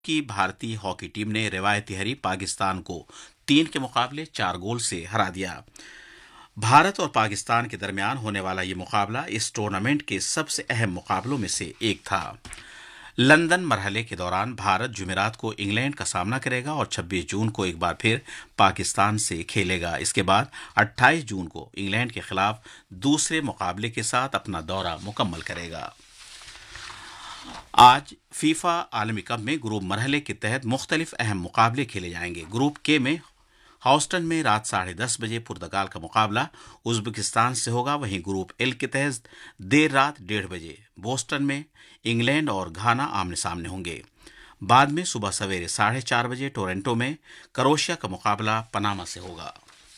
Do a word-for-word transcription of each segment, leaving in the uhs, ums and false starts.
की भारतीय hockey team ने रिवायती हरी पाकिस्तान को तीन के मुकाबले चार गोल से हरा दिया। भारत और पाकिस्तान के दरमियान होने वाला ये मुकाबला इस टूर्नामेंट के सबसे अहम मुकाबलों में से एक था। लंदन मरहले के दौरान भारत जुमेरात को इंग्लैंड का सामना करेगा और छब्बीस जून को एक बार फिर पाकिस्तान से खेलेगा। इसके बाद अट्ठाईस जून को इंग्लैंड के खिलाफ दूसरे मुकाबले के साथ अपना दौरा मुकम्मल करेगा। आज फीफा आलमी कप में ग्रुप मरहले के तहत मुख्तलिफ अहम मुकाबले खेले जाएंगे। ग्रुप के में ह्यूस्टन में रात साढ़े दस बजे पुर्तगाल का मुकाबला उज्बेकिस्तान से होगा। वहीं ग्रुप एल के तहत देर रात डेढ़ बजे बोस्टन में इंग्लैंड और घाना आमने सामने होंगे। बाद में सुबह सवेरे साढ़े चार बजे टोरंटो में क्रोएशिया का मुकाबला पनामा से होगा।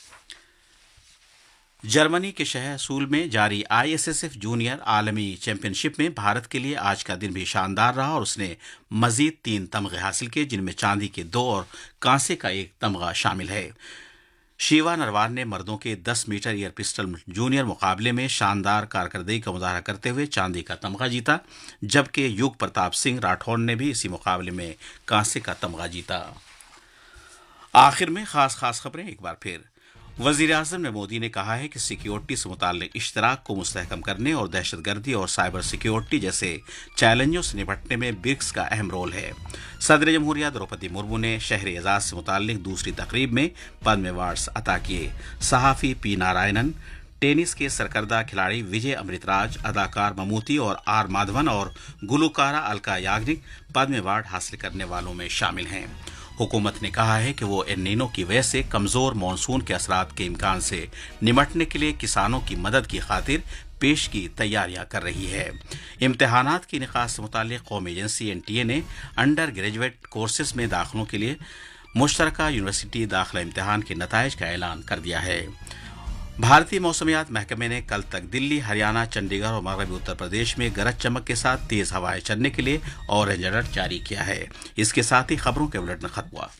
जर्मनी के शहर सूल में जारी आईएसएसएफ जूनियर आलमी चैंपियनशिप में भारत के लिए आज का दिन भी शानदार रहा और उसने मजीद तीन तमगे हासिल किए, जिनमें चांदी के दो और कांसे का एक तमगा शामिल है। शिवा नरवार ने मर्दों के दस मीटर एयर पिस्टल जूनियर मुकाबले में शानदार कारकर्दगी का मुजाहरा करते हुए चांदी का तमगा जीता, जबकि युग प्रताप सिंह राठौड़ ने भी इसी मुकाबले में कांसे का तमगा जीता। आखिर में खास खास खबरें एक बार फिर। वज़ीर-ए-आज़म ने मोदी ने कहा है कि सिक्योरिटी से मुताल्लिक इश्तराक को मुस्तहकम करने और दहशतगर्दी और साइबर सिक्योरिटी जैसे चैलेंजों से निपटने में ब्रिक्स का अहम रोल है। सदर जमहूरिया द्रौपदी मुर्मू ने शहर एजाज से मुताल्लिक दूसरी तकरीब में पद्म अवार्ड्स अता किए। सहाफ़ी पी नारायणन, टेनिस के सरकर्दा खिलाड़ी विजय अमृतराज, अदाकार ममूटी और आर माधवन और गुलकारा अलका याग्निक पद्म अवार्ड हासिल करने वालों में शामिल हैं। हुकूमत ने कहा है कि वो एल नीनो की वजह से कमजोर मानसून के असरात के इम्कान से निपटने के लिए किसानों की मदद की खातिर पेश की तैयारियां कर रही है। इम्तिहानात की निकाह से मुताल्लिक कौमी एजेंसी एनटीए ने अंडर ग्रेजुएट कोर्सेज में दाखिलों के लिए मुश्तरका यूनिवर्सिटी दाखिला इम्तिहान के नताइज का ऐलान कर दिया है। भारतीय मौसमियात महकमे ने कल तक दिल्ली, हरियाणा, चंडीगढ़ और मगरबी उत्तर प्रदेश में गरज चमक के साथ तेज हवाएं चलने के लिए ऑरेंज अलर्ट जारी किया है। इसके साथ ही खबरों के बुलेटिन खत्म हुआ।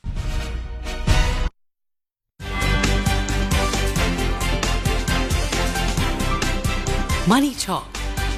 Money talk.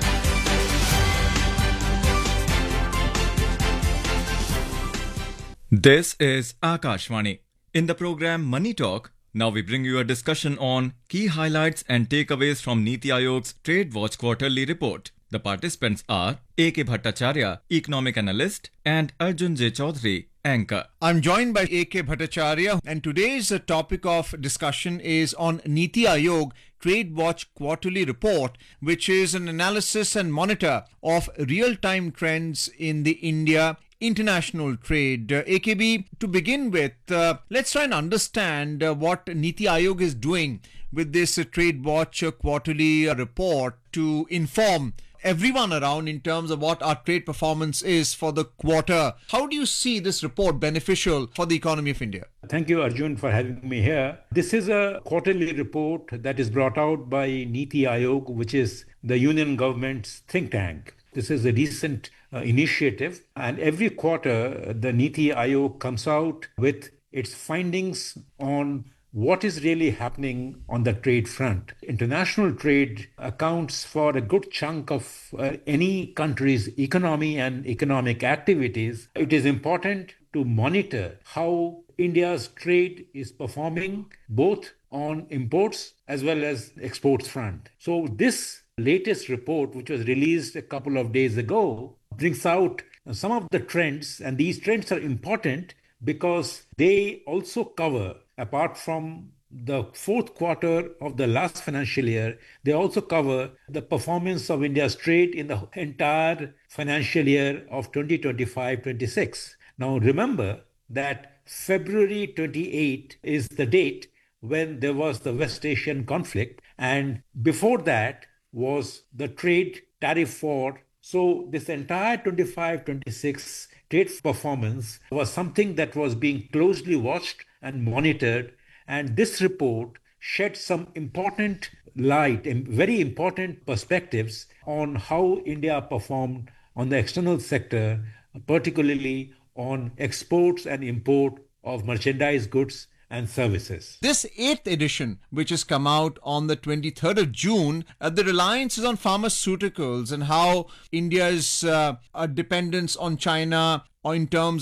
This is Akashvani. In the program Money Talk, now we bring you a discussion on key highlights and takeaways from Niti Aayog's Trade Watch Quarterly Report. The participants are A K Bhattacharya, Economic Analyst, and Arjun J. Chaudhary, Anchor. I'm joined by A K Bhattacharya, and today's uh, topic of discussion is on Niti Aayog Trade Watch Quarterly Report, which is an analysis and monitor of real-time trends in the India international trade. Uh, A K B, to begin with, uh, let's try and understand uh, what Niti Aayog is doing with this uh, Trade Watch uh, quarterly uh, report to inform everyone around in terms of what our trade performance is for the quarter. How do you see this report beneficial for the economy of India? Thank you, Arjun, for having me here. This is a quarterly report that is brought out by Niti Aayog, which is the union government's think tank. This is a recent uh, initiative, and every quarter the Niti Aayog comes out with its findings on what is really happening on the trade front. International trade accounts for a good chunk of uh, any country's economy and economic activities. It is important to monitor how India's trade is performing both on imports as well as exports front. So this latest report, which was released a couple of days ago, brings out some of the trends, and these trends are important because they also cover, apart from the fourth quarter of the last financial year, they also cover the performance of India's trade in the entire financial year of twenty twenty-five twenty-six. Now remember that February twenty-eighth is the date when there was the West Asian conflict, and before that was the trade tariff war. So this entire twenty-five twenty-six trade performance was something that was being closely watched and monitored, and this report shed some important light and very important perspectives on how India performed on the external sector, particularly on exports and import of merchandise goods and services. This eighth edition, which has come out on the twenty-third of June, uh, the reliance is on pharmaceuticals and how India's uh, uh, dependence on China in terms